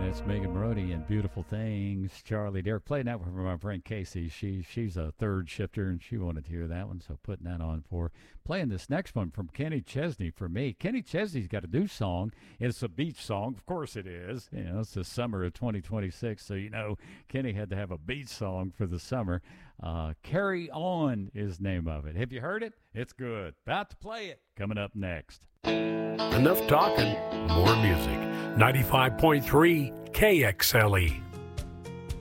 That's Megan Maroney and Beautiful Things. Charlie Derrick playing that one for my friend Casey. She's a third shifter, and she wanted to hear that one, so putting that on for her. Playing this next one from Kenny Chesney for me. Kenny Chesney's got a new song. It's a beach song. Of course it is. You know, it's the summer of 2026, so you know Kenny had to have a beach song for the summer. Carry On is the name of it. Have you heard it? It's good. About to play it. Coming up next. Enough talking, more music. 95.3 KXLE.